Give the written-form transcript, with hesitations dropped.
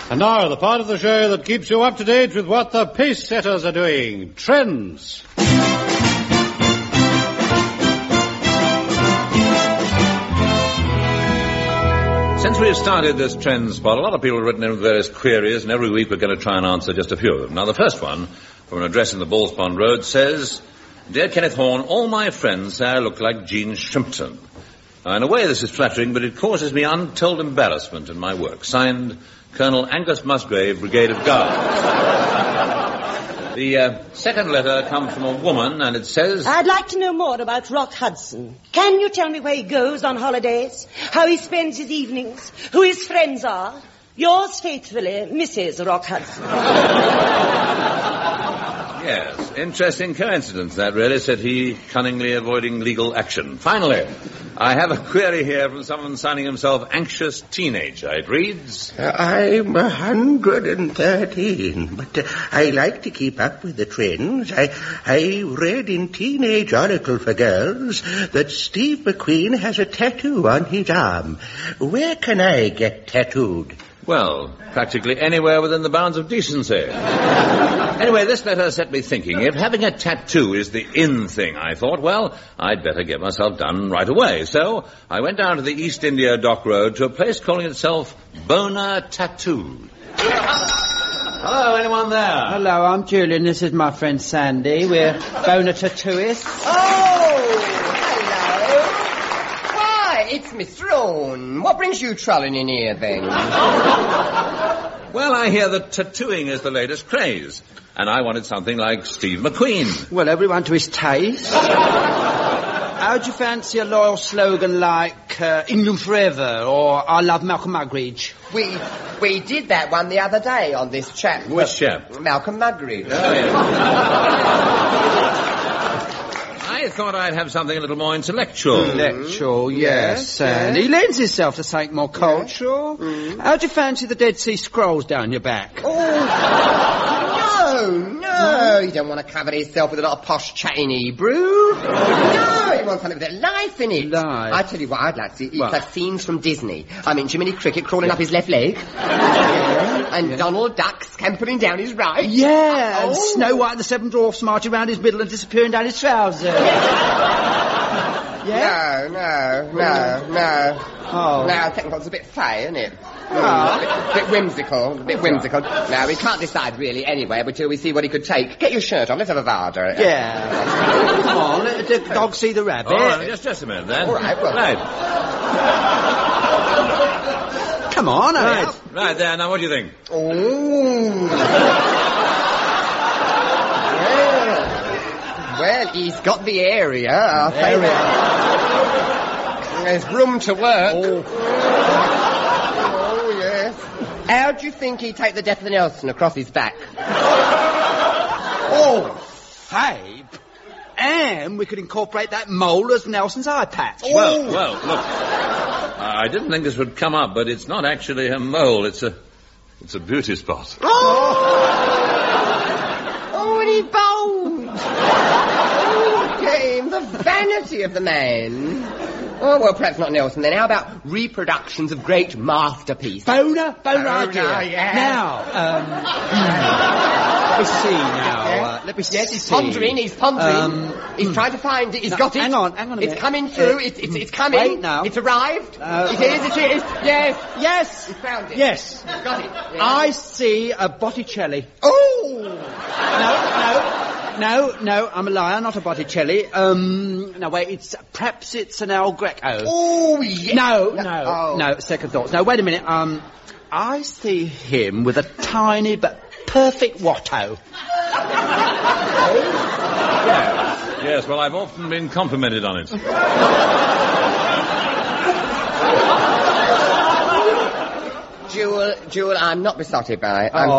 And now, the part of the show that keeps you up to date with what the pace setters are doing. Trends. Since we've started this trend spot, a lot of people have written in with various queries, and every week we're going to try and answer just a few of them. Now, the first one, from an address in the Ballspond Road, says, Dear Kenneth Horne, all my friends say I look like Gene Shrimpton. Now, in a way, this is flattering, but it causes me untold embarrassment in my work. Signed, Colonel Angus Musgrave, Brigade of Guards. The second letter comes from a woman, and it says... I'd like to know more about Rock Hudson. Can you tell me where he goes on holidays, how he spends his evenings, who his friends are? Yours faithfully, Mrs. Rock Hudson. Yes, interesting coincidence, that really, said he, cunningly avoiding legal action. Finally, I have a query here from someone signing himself Anxious Teenager. It reads... I'm 113, but I like to keep up with the trends. I read in Teenage Oracle for Girls that Steve McQueen has a tattoo on his arm. Where can I get tattooed? Well, practically anywhere within the bounds of decency. Anyway, this letter set me thinking. If having a tattoo is the in thing, I thought, well, I'd better get myself done right away. So I went down to the East India Dock Road to a place calling itself Boner Tattoo. Hello, anyone there? Hello, I'm Julian. This is my friend Sandy. We're Boner Tattooists. It's Mr. Owen. What brings you trolling in here, then? Well, I hear that tattooing is the latest craze, and I wanted something like Steve McQueen. Well, everyone to his taste. How'd you fancy a loyal slogan like England Forever or I Love Malcolm Muggeridge? We did that one the other day on this chap. Which chap? Malcolm Muggeridge. Oh, yeah. I thought I'd have something a little more intellectual. Intellectual, yes. And he lends himself to something more cultural. How'd you fancy the Dead Sea Scrolls down your back? No, you don't want to cover yourself with a lot of posh chatting Hebrew. No, you want something with a life in it. Life? I tell you what I'd like to see. It's like scenes from Disney. I mean, Jiminy Cricket crawling up his left leg. And Donald Duck scampering down his right. Yeah, and Snow White and the Seven Dwarfs marching around his middle and disappearing down his trousers. Yeah? No. Oh. No, Technicolor's a bit fey, isn't it? A bit whimsical. No, we can't decide really anyway until we see what he could take. Get your shirt on, let's have a varder. Yeah. Come on, let the dog see the rabbit. All right, just a minute then. All right, well... Right. Come on, Right there, now what do you think? Well, he's got the area, I'll say that. There's room to work. Oh, yes. How'd you think he'd take the death of Nelson across his back? Fabe. And we could incorporate that mole as Nelson's eye patch. Well, look. I didn't think this would come up, but it's not actually a mole. It's a beauty spot. And he's bold. Game, the vanity of the man. Oh, well, perhaps not Nelson then. How about reproductions of great masterpieces? Boner idea. Yeah. Now, let me see. Yes, he's pondering. He's trying to find it. He's got it. Hang on a minute. It's coming through. It's coming. Wait now. It's arrived. It is. Yes. He's found it. Yes. He's got it. Yes. I see a Botticelli. Oh! No, I'm a liar, not a Botticelli. No, wait, perhaps it's an El Greco. Oh, yeah. No, second thoughts. No, wait a minute, I see him with a tiny but perfect Watto. Yes, well, I've often been complimented on it. Jewel, I'm not besotted by it.